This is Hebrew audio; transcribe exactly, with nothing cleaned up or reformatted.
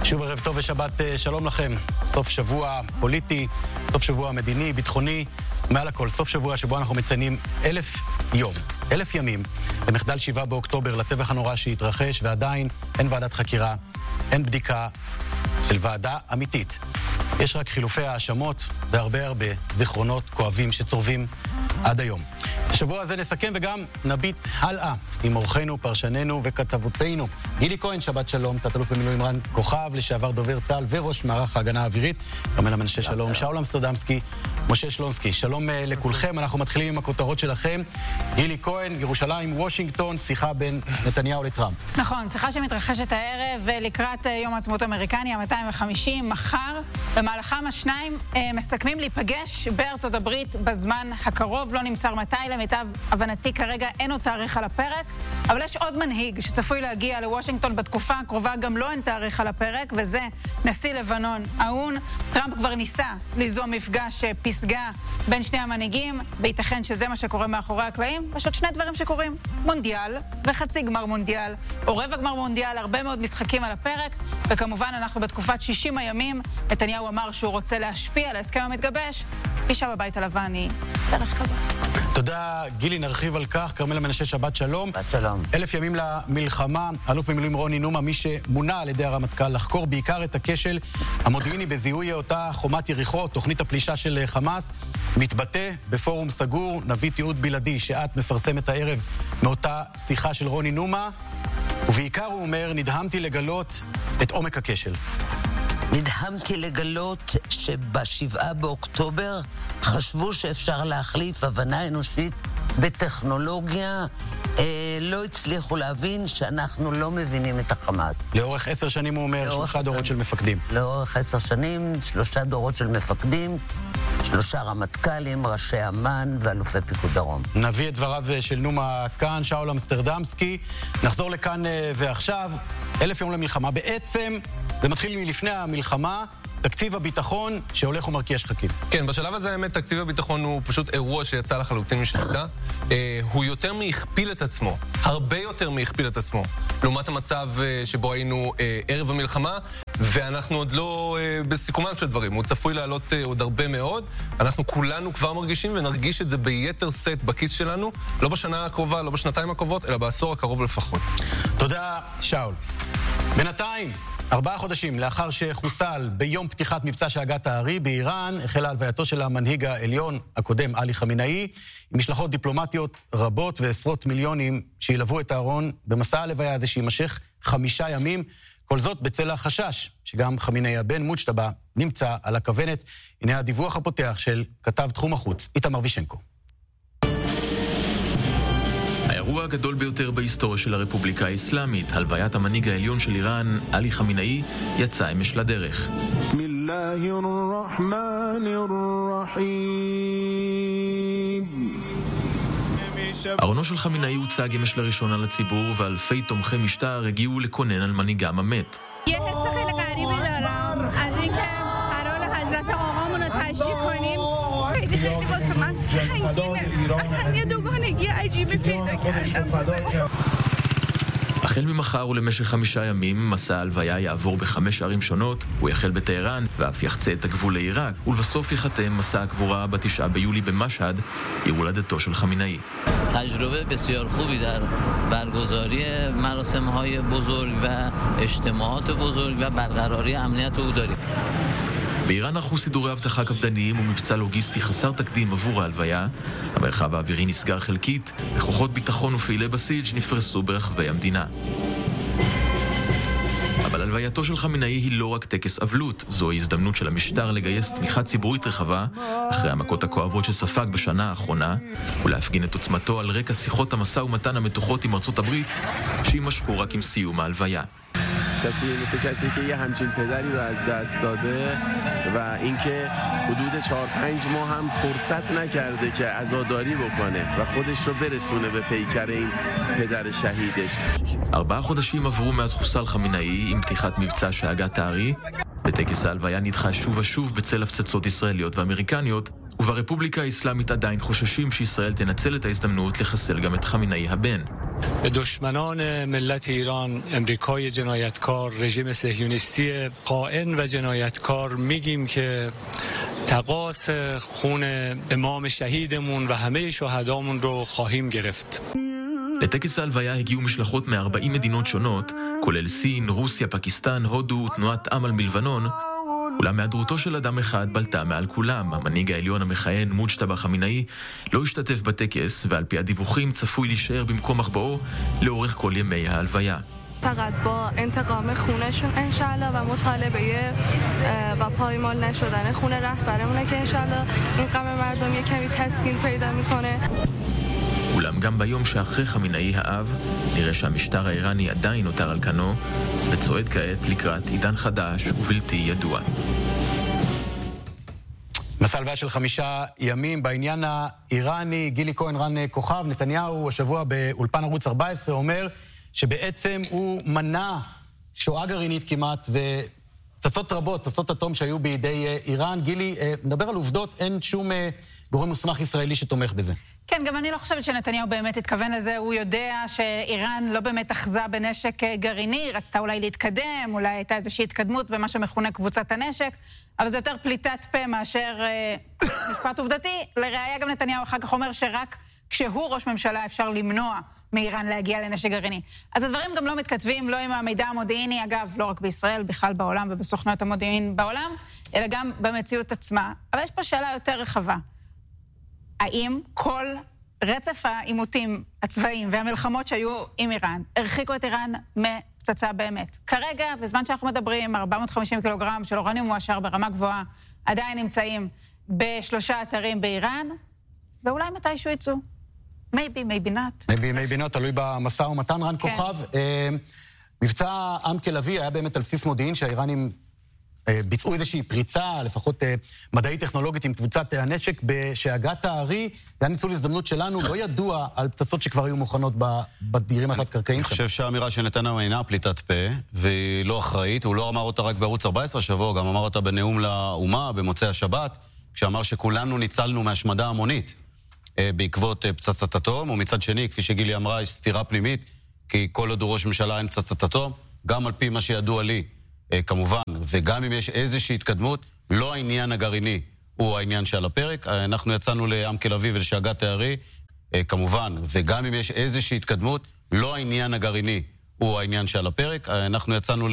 שוב ערב טוב ושבת שלום לכם. סוף שבוע פוליטי, סוף שבוע מדיני, ביטחוני, מעל הכל, סוף שבוע שבו אנחנו מציינים אלף יום, אלף ימים, למחדל שבעה באוקטובר, לטבח הנורא שהתרחש, ועדיין אין ועדת חקירה, אין בדיקה של ועדה אמיתית. יש רק חילופי האשמות והרבה הרבה זיכרונות כואבים שצורבים עד היום. השבוע הזה נסכם וגם נביט הלאה עם אורחנו, פרשננו וכתבותינו. גילי כהן, שבת שלום, תת-אלוף במילואים רן כוכב, לשעבר דובר צה"ל וראש מערך ההגנה האווירית. כרמלה מנשה שלום, שאול אמסטרדמסקי, משה שלונסקי. שלום לכולכם, אנחנו מתחילים עם הכותרות שלכם. גילי כהן, ירושלים, וושינגטון, שיחה בין נתניהו לטראמפ. נכון, שיחה שמתרחשת הערב לקראת יום העצמאות האמריקני, ה-מאתיים וחמישים, מחר. במהלכם השניים מסכמים להיפגש בארצות הברית בזמן הקרוב, לא נמסר מתי, למיטב הבנתי כרגע אין עוד תאריך על הפרק, אבל יש עוד מנהיג שצפוי להגיע לוושינגטון בתקופה הקרובה, גם לא אין תאריך על הפרק, וזה נשיא לבנון, האון. טראמפ כבר ניסה ליזום מפגש פסגה בין שני המנהיגים, בהיתכן שזה מה שקורה מאחורי הקלעים. יש עוד שני דברים שקורים, מונדיאל וחצי גמר מונדיאל, או רבע גמר מונדיאל, הרבה מאוד משחקים על הפרק, וכמובן אנחנו בתקופת שישים הימים, נתניהו אמר שהוא רוצה להשפיע על ההסכם המתגבש, פגישה בבית הלבן היא דרך כזו. תודה גילי, נרחיב על כך. כרמלה מנשה, שבת שלום. שבת שלום. אלף ימים למלחמה, אלוף במילואים רוני נומה, מי שמונה על ידי הרמטכ"ל לחקור בעיקר את הכשל המודיעיני בזיהוי אותה חומת יריחו, תוכנית הפלישה של חמאס, מתבטא בפורום סגור, נביא תיעוד בלעדי שאת מפרסמת הערב מאותה שיחה של רוני נומה, ובעיקר הוא אומר, נדהמתי לגלות את עומק הכשל. נדהמתי לגלות שבשבעה באוקטובר חשבו שאפשר להחליף הבנה אנושית בטכנולוגיה, אה, לא הצליחו להבין שאנחנו לא מבינים את החמאס. לאורך עשר שנים הוא אומר, שלושה דורות עשר... של מפקדים. לאורך עשר שנים, שלושה דורות של מפקדים, שלושה רמטכ"לים, ראשי אמ"ן ואלופי פיקוד דרום. נביא את דבריו של נומה כאן, שאול אמסטרדמסקי. נחזור לכאן ועכשיו, אלף יום למלחמה. בעצם זה מתחיל מלפני המלחמה, תקציב הביטחון שהולך ומרקיע שחקים. כן, בשלב הזה האמת, תקציב הביטחון הוא פשוט אירוע שיצא לחלוטין משליטה. אה, הוא יותר מהכפיל את עצמו, הרבה יותר מהכפיל את עצמו, לעומת המצב אה, שבו היינו אה, ערב המלחמה, ואנחנו עוד לא אה, בסיכומם של דברים. הוא צפוי לעלות אה, עוד הרבה מאוד. אנחנו כולנו כבר מרגישים ונרגיש את זה ביתר סט בכיס שלנו, לא בשנה הקרובה, לא בשנתיים הקרובות, אלא בעשור הקרוב לפחות. תודה, שאול. בינתיים, ארבעה חודשים לאחר שחוסל ביום פתיחת מבצע שאגת הארי באיראן, החלה הלווייתו של המנהיג העליון הקודם, עלי חמינאי, עם משלחות דיפלומטיות רבות ועשרות מיליונים שילוו את הארון במסע הלוויה הזה שימשך חמישה ימים, כל זאת בצל החשש שגם חמינאי הבן מוג'טבא נמצא על הכוונת. הנה הדיווח הפותח של כתב תחום החוץ, איתמר וישנקו. האירוע הגדול ביותר בהיסטוריה של הרפובליקה האסלאמית, הלוויית המנהיג העליון של איראן, עלי חמינאי, יצא אמש לדרך. ארונו של חמינאי הוצג אמש לראשונה לציבור, ואלפי תומכי משטר הגיעו לקונן על מנהיגם המת. خیلی خیلی واسه من سنگینه اصلا یه دوگانگی عجیبی پیدا کردم. החל ממחר ולמשך חמישה ימים, מסע ההלוויה יעבור בחמש ערים שונות, הוא יחל בטהרן ואף יחצה את הגבול לעיראק, ולבסוף יחתם מסע הקבורה בתשעה ביולי במשהד, עיר הולדתו של חמינאי. تجربه بسیار خوبی در برگزاری مراسم‌های بزرگ و اجتماعات بزرگ و برقراری امنیت او داریم. באיראן ערכו סידורי אבטחה קפדניים ומבצע לוגיסטי חסר תקדים עבור ההלוויה. המרחב האווירי נסגר חלקית, וכוחות ביטחון ופעילי בסיג' נפרסו ברחבי המדינה. אבל הלווייתו של חמינאי היא לא רק טקס אבלות, זוהי הזדמנות של המשטר לגייס תמיכה ציבורית רחבה אחרי המכות הכואבות שספג בשנה האחרונה, ולהפגין את עוצמתו על רקע שיחות המשא ומתן המתוחות עם ארצות הברית שימשכו רק עם סיום ההלוויה. کسی مثل کسی که یه همچین پدری رو از دست داده و اینکه حدود چهار پنج ماه هم فرصت نکرده که عزاداری بکنه و خودش رو برسونه به پیکر این پدر شهیدش. ארבעה חודשים עברו מאז חוסל חמינאי עם פתיחת מבצע שאגת הארי. בטקס ההלוויה נדחה שוב ושוב בצל הפצצות ישראליות ואמריקניות, וברפובליקה האסלאמית עדיין חוששים שישראל תנצל את ההזדמנות לחסל גם את חמינאי הבן. به دشمنان ملت ایران، امریکای جنایتکار، رژیم صهیونیستی خائن و جنایتکار میگیم که تقاص خون امام شهیدمون و همه شهدامون رو خواهیم גרפת. לטקס ההלוויה הגיעו משלחות מ-ארבעים מדינות שונות, כולל סין, רוסיה, פקיסטן, הודו, תנועת אמל מלבנון. אולם מהדרותו של אדם אחד בלטה מעל כולם. המנהיג העליון המכהן מוג'תבא חמינאי לא השתתף בטקס, ועל פי הדיווחים צפוי להישאר במקום מחבאו לאורך כל ימי ההלוויה. فقط با انتقام خونشون انشالله و مطالبه و پایمال نشدن خون رهبرمونه که انشالله این غم مردم یک کمی تسکین پیدا میکنه. אולם גם ביום שאחרי חמינאי האב, נראה שהמשטר האיראני עדיין נותר על כנו, וצועד כעת לקראת עידן חדש ובלתי ידוע. מסע הלוויה של חמישה ימים בעניין האיראני. גילי כהן, רן כוכב. נתניהו השבוע באולפן ערוץ ארבע עשרה אומר שבעצם הוא מנע שואה גרעינית כמעט, ופצצות רבות, פצצות אטום שהיו בידי איראן. גילי, נדבר על עובדות, אין שום גורם מוסמך ישראלי שתומך בזה. כן, גם אני לא חושבת שנתניהו באמת התכוון לזה. הוא יודע שאיראן לא באמת אחזה בנשק גרעיני, רצתה אולי להתקדם, אולי הייתה איזושהי התקדמות במה שמכונה קבוצת הנשק, אבל זה יותר פליטת פה מאשר אה, משפט עובדתי. לראיה גם נתניהו אחר כך אומר שרק כשהוא ראש ממשלה אפשר למנוע מאיראן להגיע לנשק גרעיני. אז הדברים גם לא מתכתבים, לא עם המידע המודיעיני, אגב, לא רק בישראל, בכלל בעולם ובסוכנות המודיעין בעולם, אלא גם במציאות עצמה. אבל יש פה שאלה יותר רחבה. האם כל רצף העימותים הצבאיים והמלחמות שהיו עם איראן הרחיקו את איראן מפצצה באמת? כרגע, בזמן שאנחנו מדברים, ארבע מאות וחמישים קילוגרם של אורניום מועשר ברמה גבוהה עדיין נמצאים בשלושה אתרים באיראן, ואולי מתישהו יצאו. maybe, maybe not. maybe, maybe not, תלוי במשא ומתן. רן כוכב, מבצע עם כלביא היה באמת על בסיס מודיעין שהאיראנים ביצעו איזושהי פריצה, לפחות מדעית טכנולוגית עם קבוצת הנשק, בשאגת הארי. זה היה ניצול הזדמנות שלנו, לא ידוע על פצצות שכבר היו מוכנות בדירים התת-קרקעיים. אני חושב שהאמירה של נתניהו אינה פליטת פה, והיא לא אחראית. הוא לא אמר אותה רק בערוץ ארבע עשרה שבוע, גם אמר אותה בנאום לאומה, במוצאי השבת, כשאמר שכולנו ניצלנו מהשמדה המונית בעקבות פצצת אטום, ומצד שני, כפי שגילי אמרה, יש סתירה פנימית, כי כל עוד הוא ראש ממשלה אין פצצת אטום, גם על פי מה שידוע לי, כמובן, וגם אם יש איזושהי התקדמות, לא העניין הגרעיני הוא העניין שעל הפרק. אנחנו יצאנו לעם כלביא ולשאגת הארי, כמובן, וגם אם יש איזושהי התקדמות, לא העניין הגרעיני הוא העניין שעל הפרק. אנחנו יצאנו